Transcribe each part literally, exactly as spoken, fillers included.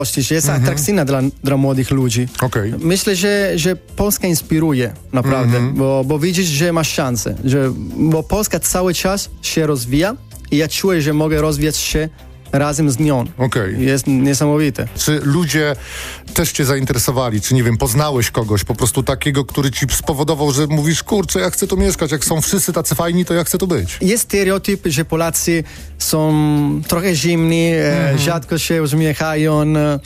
Jest mhm. atrakcyjna dla, dla młodych ludzi. Okay. Myślę, że, że Polska inspiruje naprawdę, mhm. bo, bo widzisz, że masz szansę. Że, bo Polska cały czas się rozwija i ja czuję, że mogę rozwijać się razem z nią. Okay. Jest niesamowite. Czy ludzie też cię zainteresowali? Czy nie wiem, poznałeś kogoś po prostu takiego, który ci spowodował, że mówisz, kurczę, ja chcę tu mieszkać, jak są wszyscy tacy fajni, to ja chcę tu być? Jest stereotyp, że Polacy są trochę zimni, mm-hmm. rzadko się uśmiechają,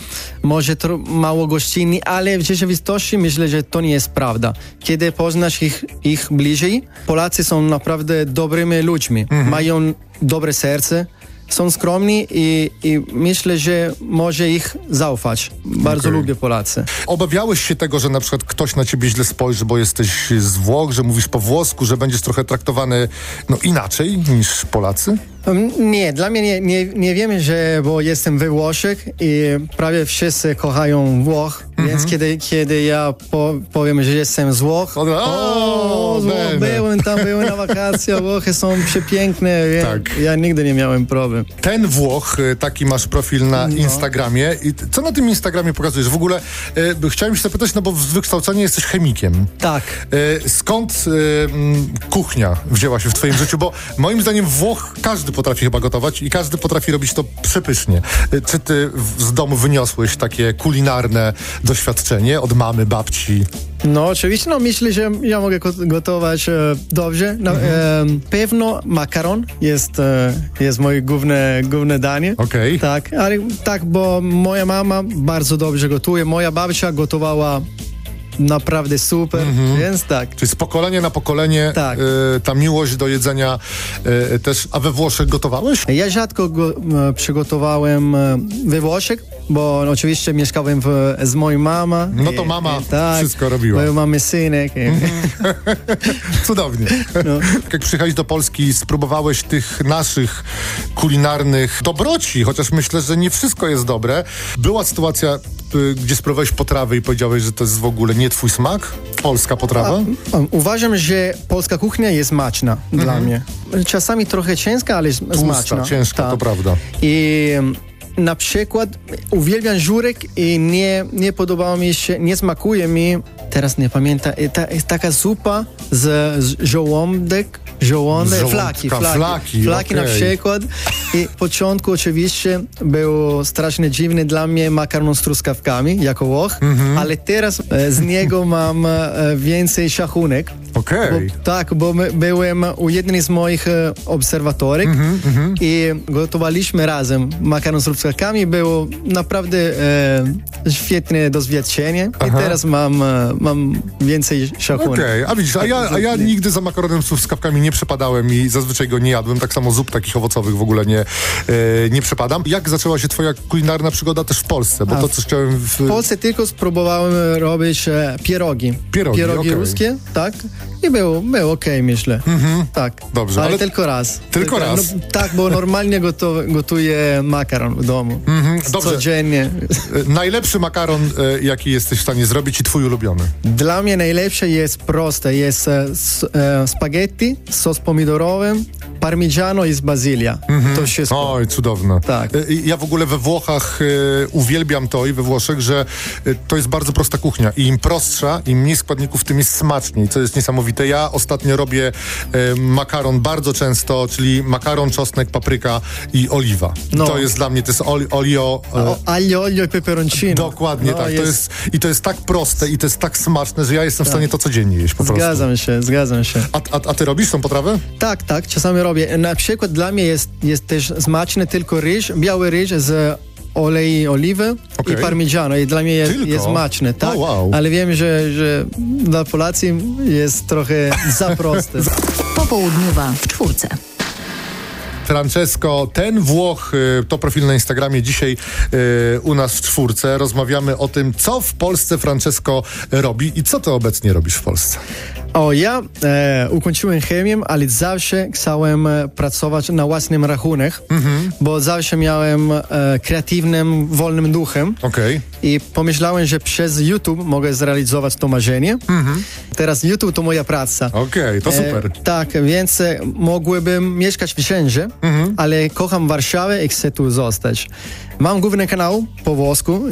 może tro- mało gościnni, ale w rzeczywistości myślę, że to nie jest prawda. Kiedy poznasz ich, ich bliżej, Polacy są naprawdę dobrymi ludźmi. Mm-hmm. Mają dobre serce, są skromni i, i myślę, że może ich zaufać. Bardzo okay. lubię Polacy. Obawiałeś się tego, że na przykład ktoś na ciebie źle spojrzy, bo jesteś z Włoch, że mówisz po włosku, że będziesz trochę traktowany no, inaczej niż Polacy? Nie, dla mnie nie, nie, nie wiem, że bo jestem we Włoszech i prawie wszyscy kochają Włoch, mm-hmm. więc kiedy, kiedy ja po, powiem, że jestem z Włoch, o, o, z Włoch byłem tam, byłem na wakacje, Włochy są przepiękne, tak. Ja nigdy nie miałem problem. Ten Włoch, taki masz profil na no. Instagramie. I co na tym Instagramie pokazujesz? W ogóle e, chciałem się zapytać, no bo z wykształcenia jesteś chemikiem. Tak. E, skąd e, kuchnia wzięła się w twoim życiu? Bo moim zdaniem Włoch każdy potrafi chyba gotować i każdy potrafi robić to przepysznie. Czy ty z domu wyniosłeś takie kulinarne doświadczenie od mamy, babci? No oczywiście, no myślę, że ja mogę gotować e, dobrze. No, mhm. e, pewno makaron jest, e, jest moje główne, główne danie. Okej. Okay. Tak, ale tak, bo moja mama bardzo dobrze gotuje. Moja babcia gotowała naprawdę super, mm-hmm. więc tak. Czyli z pokolenia na pokolenie tak. y, ta miłość do jedzenia y, też. A we Włoszech gotowałeś? Ja rzadko go y, przygotowałem y, we Włoszech, bo oczywiście mieszkałem w, z moją mamą. No to mama i, tak, wszystko robiła. Moja mamy synek. Cudownie. No. Jak przyjechałeś do Polski, spróbowałeś tych naszych kulinarnych dobroci, chociaż myślę, że nie wszystko jest dobre. Była sytuacja, y, gdzie spróbowałeś potrawy i powiedziałeś, że to jest w ogóle nie twój smak? Polska potrawa? A, a, uważam, że polska kuchnia jest smaczna mhm. dla mnie. Czasami trochę ciężka, ale Tłusta, smaczna. ciężka, Ta. to prawda. I na przykład uwielbiam żurek i nie, nie podobało mi się, nie smakuje mi, teraz nie pamiętam, ta, jest taka zupa z, z żołądek, żołądek, flaki, flaki, flaki, flaki okay. na przykład. I w początku oczywiście było strasznie dziwne dla mnie makaron z truskawkami, jako Włoch, mm-hmm. ale teraz e, z niego mam e, więcej szachunek. Okej. Okay. Tak, bo my, byłem u jednej z moich e, obserwatorek mm-hmm, mm-hmm. i gotowaliśmy razem makaron z truskawkami. Było naprawdę e, świetne doświadczenie. Aha. I teraz mam, e, mam więcej szachunek. Okej, okay. A widzisz, a ja, a ja nigdy za makaronem z truskawkami nie przepadałem i zazwyczaj go nie jadłem. Tak samo zup takich owocowych w ogóle nie, e, nie przepadam. Jak zaczęła się twoja kulinarna przygoda też w Polsce? Bo a to, co chciałem... W... w Polsce tylko spróbowałem robić e, pierogi. Pierogi, Pierogi okay. ruskie, tak? I było, było okej, okay, myślę. Mm-hmm. Tak. Dobrze, ale, ale tylko raz. Tylko, tylko raz? No, tak, bo normalnie goto, gotuję makaron w domu. Mm-hmm. Dobrze. Codziennie. Najlepszy makaron, e, jaki jesteś w stanie zrobić i twój ulubiony? Dla mnie najlepsze jest proste. Jest e, e, spaghetti, sos pomidorowy, parmigiano i z bazylia. Mm-hmm. To wszystko. Oj, cudowne. Tak. E, ja w ogóle we Włochach e, uwielbiam to i we Włoszech, że e, to jest bardzo prosta kuchnia i im prostsza, im mniej składników, tym jest smaczniej, co jest niesamowite. Ja ostatnio robię e, makaron bardzo często, czyli makaron, czosnek, papryka i oliwa. No. To jest dla mnie, to jest oli, olio... E, Aglio, olio i peperoncino. Dokładnie no, tak. Jest... To jest, I to jest tak proste i to jest tak smaczne, że ja jestem tak. w stanie to codziennie jeść po prostu. Zgadzam się, zgadzam się. A, a, a ty robisz tą potrawę? Tak, tak, czasami robię. Na przykład dla mnie jest, jest też smaczny tylko ryż, biały ryż z olej oliwy okay. i parmigiano. I dla mnie jest, jest smaczny, tak? Oh, wow. Ale wiem, że, że dla Polacy jest trochę za proste. Popołudniowa w czwórce. Francesco, ten Włoch, to profil na Instagramie dzisiaj y, u nas w czwórce. Rozmawiamy o tym, co w Polsce Francesco robi i co ty obecnie robisz w Polsce. O, ja e, ukończyłem chemię, ale zawsze chciałem pracować na własnym rachunek, mm-hmm. bo zawsze miałem e, kreatywnym, wolnym duchem. Okay. I pomyślałem, że przez YouTube mogę zrealizować to marzenie. Mm-hmm. Teraz YouTube to moja praca. Okej, okay, to super. E, tak, więc e, mogłbym mieszkać wszędzie, mm-hmm. ale kocham Warszawę i chcę tu zostać. Mam główny kanał po włosku,